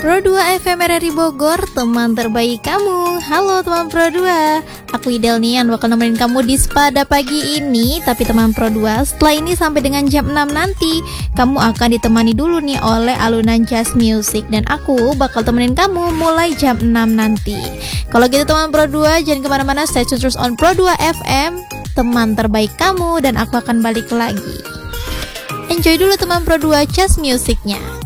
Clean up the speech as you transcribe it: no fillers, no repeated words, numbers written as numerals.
Pro 2 FM RRI Bogor, teman terbaik kamu. Halo teman Pro 2, aku Idel nih yang bakal nemenin kamu di Spada pagi ini. Tapi teman Pro 2, setelah ini sampai dengan jam 6 nanti kamu akan ditemani dulu nih oleh alunan jazz music. Dan aku bakal temenin kamu mulai jam 6 nanti. Kalau gitu teman Pro 2, jangan kemana-mana, stay tune terus on Pro 2 FM, teman terbaik kamu. Dan aku akan balik lagi. Enjoy dulu teman Pro 2 jazz musiknya.